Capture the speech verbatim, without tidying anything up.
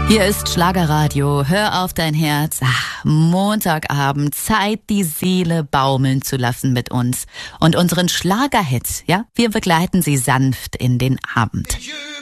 Hier ist Schlagerradio. Hör auf dein Herz. Ach, Montagabend. Zeit, die Seele baumeln zu lassen mit uns. Und unseren Schlagerhits, ja? Wir begleiten sie sanft in den Abend.